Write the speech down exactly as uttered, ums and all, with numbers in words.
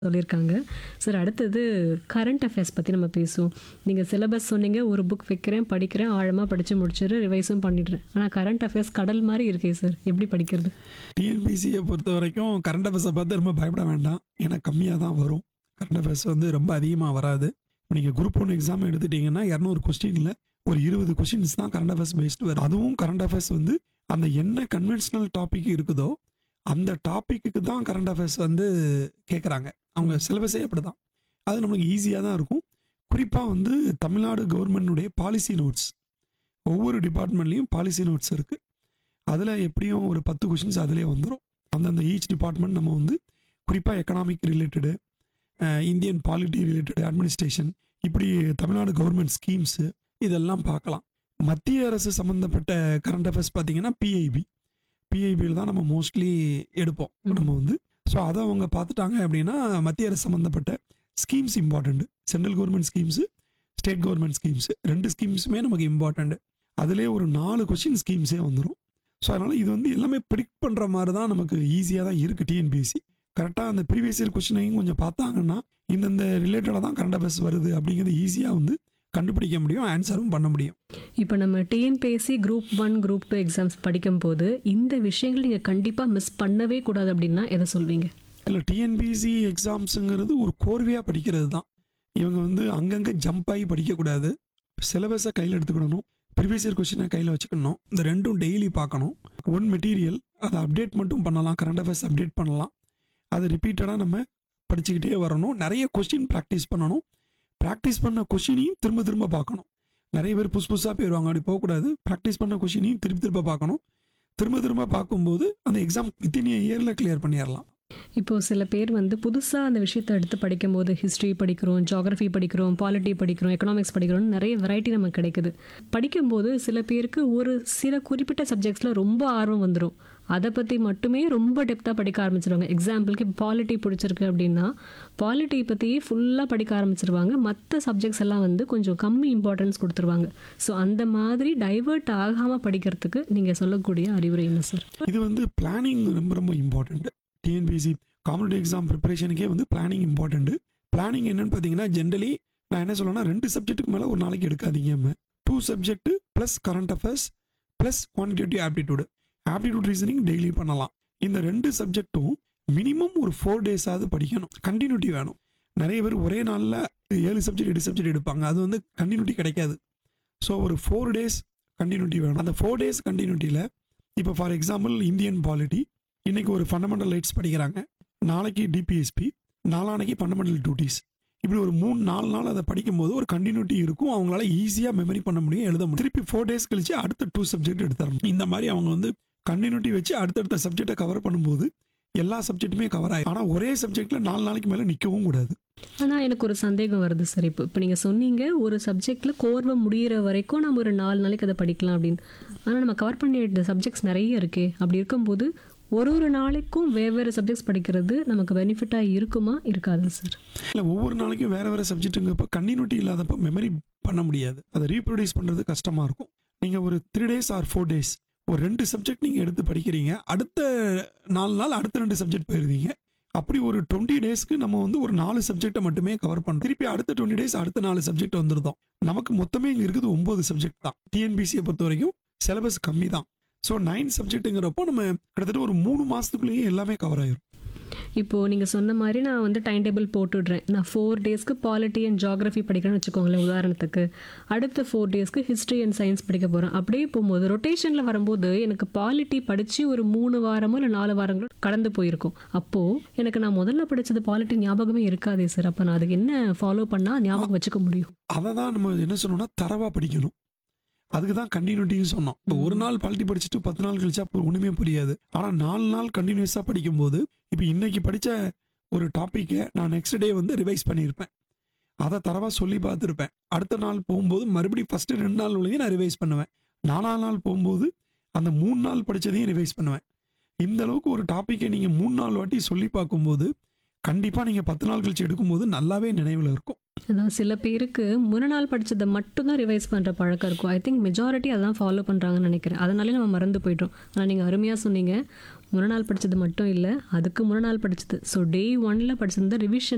சொல்லியிருக்காங்க. சார் அடுத்தது current affairs பத்தி நம்ம பேசுவோம். நீங்க சிலபஸ் சொன்னீங்க, ஒரு புக் வைக்கிறேன், படிக்கிறேன், ஆழமா படிச்சு முடிச்சுடுறேன், ரிவைஸும் பண்ணிடுறேன். ஆனா கரண்ட் அஃபேர்ஸ் கடல் மாரி இருக்கே சார். எப்படி படிக்கிறது? டிஎன்பிசியை பொறுத்த வரைக்கும் கரண்ட் அஃபேர்ஸை பார்த்து ரொம்ப பயப்பட வேண்டாம். ஏன்னா கம்மியாக தான் வரும். கரண்ட் அஃபேர்ஸ் வந்து ரொம்ப அதிகமாக வராது. நீங்கள் குரூப் ஒன் எக்ஸாம் எடுத்துட்டீங்கன்னா இரநூறு கொஸ்டினில் ஒரு இருபது கொஸ்டின்ஸ் தான் கரண்ட் அஃபேர்ஸ் பேஸ்டு வரும். அதுவும் கரண்ட் அஃபேர்ஸ் வந்து அந்த என்ன கன்வென்ஷனல் டாபிக் இருக்குதோ அந்த டாப்பிக்கு தான் கரண்ட் அஃபேர்ஸ் வந்து கேட்குறாங்க. அவங்க சிலபஸே அப்படி தான். அது நம்மளுக்கு ஈஸியாக தான் இருக்கும். குறிப்பாக வந்து தமிழ்நாடு கவர்மெண்ட்டுடைய பாலிசி நோட்ஸ், ஒவ்வொரு டிபார்ட்மெண்ட்லேயும் பாலிசி நோட்ஸ் இருக்குது. அதில் எப்படியும் ஒரு பத்து கொஷின்ஸ் அதிலே வந்துடும். அந்தந்த ஈச் டிபார்ட்மெண்ட் நம்ம வந்து குறிப்பாக economic related, Indian polity related, administration, இப்படி தமிழ்நாடு கவர்மெண்ட் ஸ்கீம்ஸு இதெல்லாம் பார்க்கலாம். மத்திய அரசு சம்மந்தப்பட்ட கரண்ட் அஃபேர்ஸ் பார்த்திங்கன்னா பிஐபி பிஐபியில் தான் நம்ம மோஸ்ட்லி எடுப்போம் நம்ம வந்து. ஸோ அதை அவங்க பார்த்துட்டாங்க அப்படின்னா மத்திய அரசு சம்மந்தப்பட்ட schemes important. Central government schemes, state government schemes, ரெண்டு ஸ்கீம்ஸுமே நமக்கு இம்பார்ட்டண்ட்டு. அதிலே ஒரு நாலு கொஸ்டின் ஸ்கீம்ஸே வந்துடும். ஸோ அதனால் இது வந்து எல்லாமே ப்ரிடிக்ட் பண்ணுற மாதிரி தான் நமக்கு ஈஸியாக தான் இருக்குது. டிஎன்பிஎஸ்சி கரெக்டாக அந்த ப்ரீவியஸ் இயர் கொஸ்டினையும் கொஞ்சம் பார்த்தாங்கன்னா இந்தந்த ரிலேட்டடாக தான் கரண்ட் அஃபேர்ஸ் வருது அப்படிங்கிறது ஈஸியாக வந்து கண்டுபிடிக்க முடியும், ஆன்சரும் பண்ண முடியும். இப்போ நம்ம TNPSC group one group two exams படிக்கும்போது இந்த விஷயங்கள் நீங்கள் கண்டிப்பாக மிஸ் பண்ணவே கூடாது அப்படின்னா எதை சொல்வீங்க? இல்லை, டிஎன்பிஎஸ்சி எக்ஸாம்ஸுங்கிறது ஒரு கோர்வையாக படிக்கிறது தான். இவங்க வந்து அங்கங்கே ஜம்ப் ஆகி படிக்கக்கூடாது. சிலபஸை கையில் எடுத்துக்கிடணும், ப்ரீவியஸ் இயர் கொஸ்டினை கையில் வச்சுக்கணும். இந்த ரெண்டும் டெய்லி பார்க்கணும். ஒன் மெட்டீரியல் அதை அப்டேட் மட்டும் பண்ணலாம், கரண்ட் அஃபேர்ஸ் அப்டேட் பண்ணலாம். அதை ரிப்பீட்டடாக நம்ம படிச்சுக்கிட்டே வரணும். நிறைய கொஸ்டின் ப்ராக்டிஸ் பண்ணணும். ப்ராக்டிஸ் பண்ண கொஷினையும் திரும்ப திரும்ப பார்க்கணும். நிறைய பேர் புதுசு புதுசாக போயிடுவாங்க, அப்படி போகக்கூடாது. ப்ராக்டிஸ் பண்ண கொஷினையும் திரும்ப திரும்ப பார்க்கணும். திரும்ப திரும்ப பார்க்கும்போது அந்த எக்ஸாம் வித்தின் ஏ இயரில் கிளியர் பண்ணிடலாம். இப்போது சில பேர் வந்து புதுசாக அந்த விஷயத்தை எடுத்து படிக்கும்போது ஹிஸ்ட்ரி படிக்கிறோம், ஜியாகிரஃபி படிக்கிறோம், பாலிட்டி படிக்கிறோம், எக்கனாமிக்ஸ் படிக்கிறோம்னு நிறைய வெரைட்டி நமக்கு கிடைக்குது. படிக்கும்போது சில பேருக்கு ஒரு சில குறிப்பிட்ட சப்ஜெக்ட்ஸில் ரொம்ப ஆர்வம் வந்துடும். அதை பற்றி மட்டுமே ரொம்ப டெப்த்தாக படிக்க ஆரம்பிச்சிருவாங்க. எக்ஸாம்பிளுக்கு இப்போ பாலிட்டி பிடிச்சிருக்கு அப்படின்னா பாலிட்டி பற்றியே ஃபுல்லாக படிக்க ஆரம்பிச்சிருவாங்க. மற்ற சப்ஜெக்ட்ஸ் எல்லாம் வந்து கொஞ்சம் கம்மி இம்பார்ட்டன்ஸ் கொடுத்துருவாங்க. ஸோ அந்த மாதிரி டைவர்ட் ஆகாமல் படிக்கிறதுக்கு நீங்கள் சொல்லக்கூடிய அறிவுரை என்ன சார்? இது வந்து பிளானிங் ரொம்ப ரொம்ப இம்பார்ட்டண்ட். டிஎன்பிஎஸ்சி காம்படிட்டிவ் எக்ஸாம் ப்ரிப்பரேஷனுக்கே வந்து பிளானிங் இம்பார்ட்டண்ட்டு. பிளானிங் என்னன்னு பார்த்தீங்கன்னா ஜென்ரலி நான் என்ன சொல்லணும்னா ரெண்டு சப்ஜெக்ட்டுக்கு மேலே ஒரு நாளைக்கு எடுக்காதீங்க. Two subject plus current affairs plus quantitative aptitude aptitude reasoning daily பண்ணலாம். இந்த ரெண்டு சப்ஜெக்ட்டும் மினிமம் ஒரு ஃபோர் டேஸாவது படிக்கணும். கண்டினியூட்டி வேணும். நிறைய பேர் ஒரே நாளில் ஏழு சப்ஜெக்ட் எட்டு சப்ஜெக்ட் எடுப்பாங்க. அது வந்து கண்டினியூட்டி கிடைக்காது. ஸோ ஒரு ஃபோர் டேஸ் கண்டினியூட்டி வேணும். அந்த ஃபோர் டேஸ் கண்டினியூட்டியில் இப்போ ஃபார் எக்ஸாம்பிள் இந்தியன் பாலிட்டி இன்றைக்கி ஒரு ஃபண்டமெண்டல் ரைட்ஸ் படிக்கிறாங்க, நாளைக்கு டிபிஎஸ்பி, நாளானைக்கு ஃபண்டமெண்டல் டியூட்டிஸ், இப்படி ஒரு மூணு நாலு நாள் அதை படிக்கும்போது ஒரு கண்டினியூட்டி இருக்கும். அவங்களால ஈஸியாக மெமரி பண்ண முடியும், எழுத முடியும். திருப்பி ஃபோர் டேஸ் கழிச்சு அடுத்த டூ சப்ஜெக்ட் எடுத்துடணும். இந்த மாதிரி அவங்க வந்து கண்டினியூட்டி வச்சு அடுத்தடுத்த சப்ஜெக்டை கவர் பண்ணும்போது எல்லா சப்ஜெக்ட்டுமே கவர் ஆகும். ஆனால் ஒரே சப்ஜெக்டில் நாலு நாளைக்கு மேலே நிற்கவும் கூடாது. ஆனால் எனக்கு ஒரு சந்தேகம் வருது சார். இப்போ இப்போ நீங்கள் சொன்னீங்க ஒரு சப்ஜெக்டில் கோர்வை முடிகிற வரைக்கும் நம்ம ஒரு நாலு நாளைக்கு அதை படிக்கலாம் அப்படின்னு. ஆனால் நம்ம கவர் பண்ணிய சப்ஜெக்ட்ஸ் நிறைய இருக்கே. அப்படி இருக்கும்போது ஒரு ஒரு நாளைக்கும் வேறு வேறு சப்ஜெக்ட்ஸ் படிக்கிறது நமக்கு பெனிஃபிட்டாக இருக்குமா இருக்காது சார்? இல்லை, ஒவ்வொரு நாளைக்கும் வேறு வேறு சப்ஜெக்ட்டுங்கப்போ கண்டினியூட்டி இல்லாதப்போ மெமரி பண்ண முடியாது. அதை ரீப்ரொடியூஸ் பண்ணுறது கஷ்டமாக இருக்கும். நீங்கள் ஒரு three days or four days ஒரு ரெண்டு சப்ஜெக்ட் நீங்கள் எடுத்து படிக்கிறீங்க, அடுத்த நாலு நாள் அடுத்த ரெண்டு சப்ஜெக்ட் போயிருவீங்க. அப்படி ஒரு டுவெண்ட்டி டேஸ்க்கு நம்ம வந்து ஒரு நாலு சப்ஜெக்டை மட்டுமே கவர் பண்ணோம். திருப்பி அடுத்த டுவெண்ட்டி டேஸ் அடுத்த நாலு சப்ஜெக்ட் வந்துருந்தோம். நமக்கு மொத்தமே இங்கே இருக்குது ஒம்பது சப்ஜெக்ட் தான். டிஎன்பிசியை பொறுத்த வரைக்கும் சிலபஸ் கம்மி தான். ஸோ நைன் சப்ஜெக்ட்டுங்கிறப்போ நம்ம கிட்டத்தட்ட ஒரு மூணு மாதத்துக்குள்ளேயே எல்லாமே கவர் ஆயிடும். இப்போது நீங்கள் சொன்ன மாதிரி நான் வந்து டைம் டேபிள் போட்டுடுறேன். நான் ஃபோர் டேஸ்க்கு பாலிட்டி அண்ட் ஜியாகிரஃபி படிக்கிறேன்னு வச்சுக்கோங்களேன் உதாரணத்துக்கு. அடுத்த ஃபோர் டேஸ்க்கு ஹிஸ்ட்ரி அண்ட் சயின்ஸ் படிக்க போகிறேன். அப்படியே போகும்போது ரொட்டேஷனில் வரும்போது எனக்கு பாலிட்டி படித்து ஒரு மூணு வாரமோ இல்லை நாலு வாரங்களோ கடந்து போயிருக்கும். அப்போது எனக்கு நான் முதல்ல படித்தது பாலிட்டி ஞாபகமே இருக்காதே சார். அப்போ நான் அதுக்கு என்ன ஃபாலோ பண்ணால் ஞாபகம் வச்சுக்க முடியும்? அதை தான் நம்ம என்ன சொன்னோம்னா தரவாக படிக்கணும். அதுக்கு தான் கண்டினியூட்டின்னு சொன்னோம். இப்போ ஒரு நாள் பாலிட்டி படிச்சுட்டு பத்து நாள் கழிச்சா ஒன்றுமே புரியாது. ஆனால் நாலு நாள் கண்டினியூஸாக படிக்கும்போது இப்போ இன்னைக்கு படித்த ஒரு டாப்பிக்கை நான் நெக்ஸ்ட் டே வந்து ரிவைஸ் பண்ணியிருப்பேன். அதை தரவாக சொல்லி பார்த்துருப்பேன். அடுத்த நாள் போகும்போது மறுபடியும் ஃபஸ்ட்டு ரெண்டு நாள் உள்ளதையும் நான் ரிவைஸ் பண்ணுவேன். நாலாம் நாள் போகும்போது அந்த மூணு நாள் படித்ததையும் ரிவைஸ் பண்ணுவேன். இந்த அளவுக்கு ஒரு டாப்பிக்கை நீங்கள் மூணு நாள் வாட்டி சொல்லி பார்க்கும்போது கண்டிப்பாக நீங்கள் பத்து நாள் கழிச்சு எடுக்கும்போது நல்லாவே நினைவில் இருக்கும். அதான் சில பேருக்கு முன்ன நாள் படித்ததை மட்டும்தான் ரிவைஸ் பண்ணுற பழக்கம் இருக்கும். ஐ திங்க் மெஜாரிட்டி அதான் ஃபாலோ பண்ணுறாங்கன்னு நினைக்கிறேன். அதனாலே நம்ம மறந்து போய்ட்டோம். ஆனால் நீங்கள் அருமையாக சொன்னீங்க, முன்ன நாள் படித்தது மட்டும் இல்லை, அதுக்கு முன்ன நாள் படித்தது. ஸோ டே ஒன்னில் படிச்சிருந்தா ரிவிஷன்